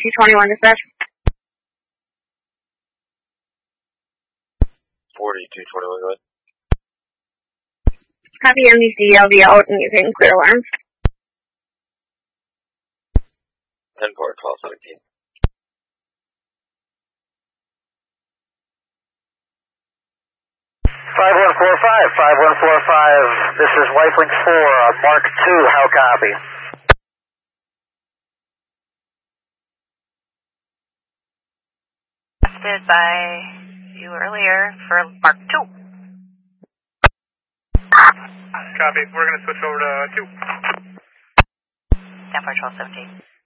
4221 dispatch. 4221, go ahead. Copy MDC, I'll be out and you can clear alarms. 10-4, 1217. $5145, this is Lifelink 4, Mark 2, how copy? Did by you earlier for Mark 2. Copy, we're going to switch over to 2. 10-4, 1217.